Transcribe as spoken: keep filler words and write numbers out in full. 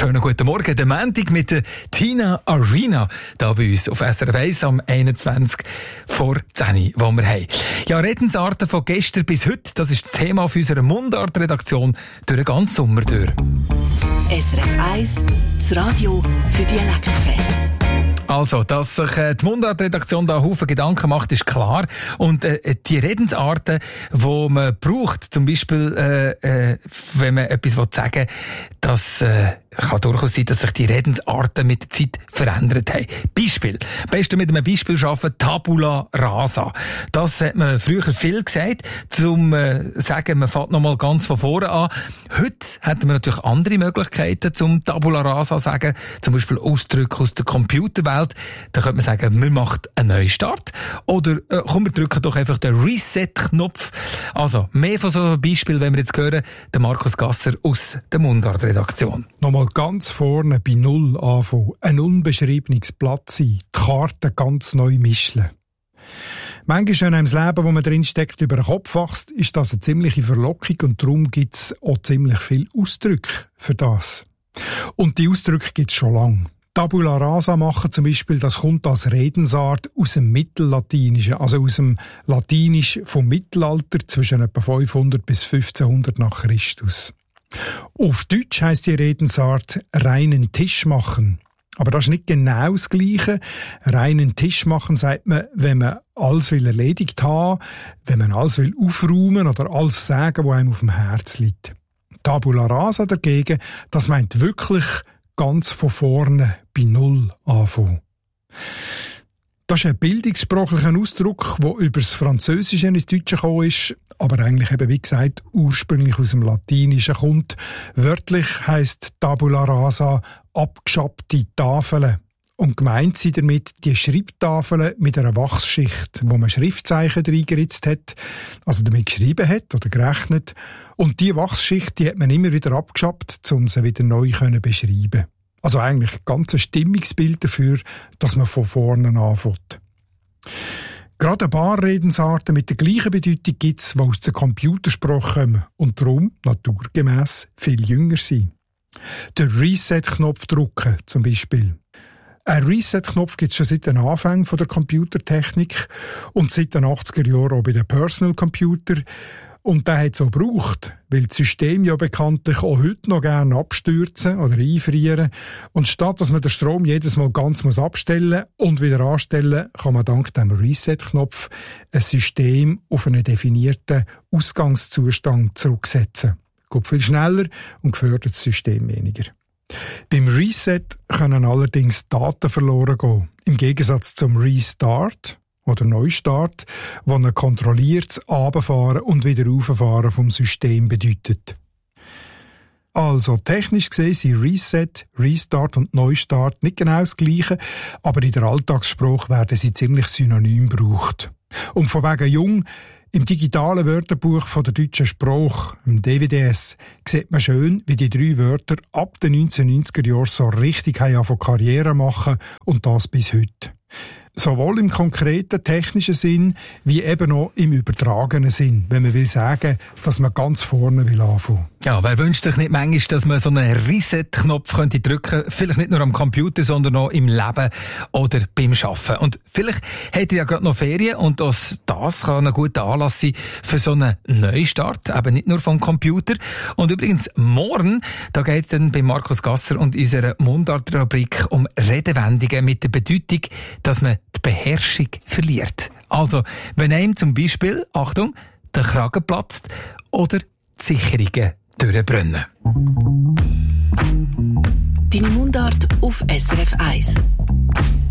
Schönen guten Morgen, der Montag mit der Tina Arena, da bei uns auf S R F eins am einundzwanzig vor zehn, wo wir haben. Ja, Redensarten von gestern bis heute, das ist das Thema auf unserer Mundart-Redaktion durch den ganzen Sommer durch. S R F eins, das Radio für Dialektfans. Also, dass sich äh, die Mundart-Redaktion da Haufen Gedanken macht, ist klar. Und äh, die Redensarten, die man braucht, zum Beispiel, äh, äh, wenn man etwas sagen will, das äh, kann durchaus sein, dass sich die Redensarten mit der Zeit verändert haben. Beispiel. Am besten mit einem Beispiel arbeiten, Tabula rasa. Das hat man früher viel gesagt, zum äh, sagen, man fängt nochmal ganz von vorne an. Heute hätten wir natürlich andere Möglichkeiten zum Tabula rasa sagen, zum Beispiel Ausdrücke aus der Computerwelt. Da könnte man sagen, man macht einen Neustart. Oder äh, komm, wir drücken doch einfach den Reset-Knopf. Also, mehr von so einem Beispiel, wenn wir jetzt hören, der Markus Gasser aus der Mundart-Redaktion. Nochmal ganz vorne bei Null anfangen. Ein unbeschriebenes Blatt sein. Die Karten ganz neu mischen. Manchmal, wenn einem das Leben, wo man drinsteckt, über den Kopf wächst, ist das eine ziemliche Verlockung und darum gibt es auch ziemlich viele Ausdrücke für das. Und die Ausdrücke gibt es schon lange. Tabula rasa machen zum Beispiel, das kommt als Redensart aus dem Mittellatinischen, also aus dem Latinisch vom Mittelalter zwischen etwa fünfhundert bis fünfzehnhundert nach Christus. Auf Deutsch heisst die Redensart reinen Tisch machen. Aber das ist nicht genau das Gleiche. Reinen Tisch machen sagt man, wenn man alles will erledigt haben, wenn man alles will aufräumen oder alles sagen, was einem auf dem Herz liegt. Tabula rasa dagegen, das meint wirklich ganz von vorne bei Null anfangen. Das ist ein bildungssprachlicher Ausdruck, der über das Französische ins Deutsche gekommen ist, aber eigentlich eben, wie gesagt, ursprünglich aus dem Latinischen kommt. Wörtlich heisst Tabula rasa abgeschabbte Tafeln. Und gemeint sind damit die Schreibtafeln mit einer Wachsschicht, wo man Schriftzeichen reingeritzt hat, also damit geschrieben hat oder gerechnet. Und diese Wachsschicht, die hat man immer wieder abgeschabbt, um sie wieder neu zu beschreiben. Also eigentlich ein ganzes Stimmungsbild dafür, dass man von vorne anfängt. Gerade ein paar Redensarten mit der gleichen Bedeutung gibt es, die aus dem Computersprache kommen und darum naturgemäss viel jünger sind. Den Reset-Knopf drücken zum Beispiel. Ein Reset-Knopf gibt es schon seit den Anfängen der Computertechnik und seit den achtziger Jahren auch bei den Personal Computer. Und der hat es auch gebraucht, weil das System ja bekanntlich auch heute noch gerne abstürzen oder einfrieren. Und statt dass man den Strom jedes Mal ganz muss abstellen und wieder anstellen, kann man dank dem Reset-Knopf ein System auf einen definierten Ausgangszustand zurücksetzen. Geht viel schneller und gefördert das System weniger. Beim Reset können allerdings Daten verloren gehen. Im Gegensatz zum Restart oder Neustart, wo ein kontrolliertes Runterfahren und wieder Rauffahren vom System bedeutet. Also, technisch gesehen sind Reset, Restart und Neustart nicht genau das Gleiche, aber in der Alltagssprache werden sie ziemlich synonym gebraucht. Und von wegen jung, im digitalen Wörterbuch von der deutschen Sprache, im D W D S, sieht man schön, wie die drei Wörter ab den neunzehnhundertneunziger Jahren so richtig haben Karriere machen und das bis heute. Sowohl im konkreten technischen Sinn, wie eben auch im übertragenen Sinn, wenn man will sagen, dass man ganz vorne will anfangen. Ja, wer wünscht sich nicht manchmal, dass man so einen Reset-Knopf könnte drücken, vielleicht nicht nur am Computer, sondern auch im Leben oder beim Arbeiten. Und vielleicht habt ihr ja gerade noch Ferien und das, das kann ein guter Anlass sein für so einen Neustart, eben nicht nur vom Computer. Und übrigens, morgen, da geht es dann bei Markus Gasser und unserer Mundart-Rubrik um Redewendungen mit der Bedeutung, dass man die Beherrschung verliert. Also, wenn einem zum Beispiel, Achtung, der Kragen platzt oder die Sicherungen durchbrennen. Deine Mundart auf S R F eins.